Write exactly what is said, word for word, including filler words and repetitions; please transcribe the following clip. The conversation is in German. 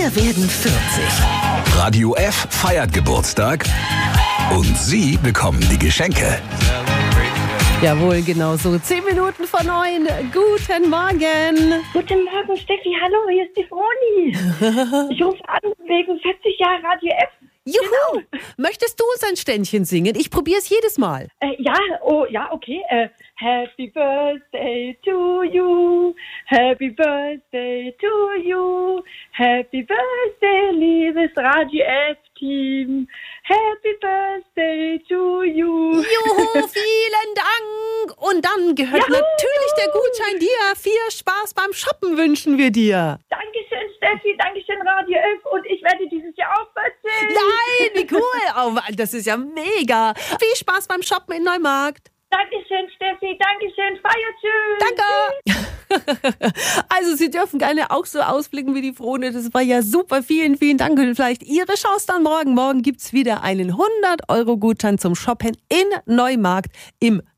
Wir werden vierzig. Radio F feiert Geburtstag und Sie bekommen die Geschenke. Jawohl, genau so. Zehn Minuten vor neun. Guten Morgen. Guten Morgen, Steffi. Hallo, hier ist die Froni. Ich rufe an wegen vierzig Jahre Radio F. Juhu! Genau. Möchtest du uns ein Ständchen singen? Ich probiere es jedes Mal. Äh, ja, oh, ja, okay. Äh, Happy Birthday to you. Happy Birthday to you. Happy Birthday, liebes Radio F-Team. Happy Birthday to you. Juhu, vielen Dank. Und dann gehört Juhu. natürlich der Gutschein dir. Viel Spaß beim Shoppen wünschen wir dir. Dankeschön, Steffi. Dankeschön, Radio F. Und ich werde dieses Jahr auch erzählen. Nein, wie cool. Oh, das ist ja mega. Viel Spaß beim Shoppen in Neumarkt. Dankeschön, Steffi. Dankeschön. Feiert schön. Danke. Also Sie dürfen gerne auch so ausblicken wie die Frone. Das war ja super. Vielen, vielen Dank. Und vielleicht Ihre Chance dann morgen. Morgen gibt's wieder einen hundert Euro Gutschein zum Shoppen in Neumarkt im